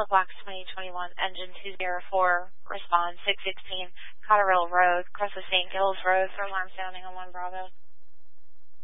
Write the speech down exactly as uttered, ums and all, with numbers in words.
Box twenty twenty-one, engine two zero four, respond six sixteen, Cotterill Road, Crest of Saint Gilles Road for alarm sounding on one Bravo.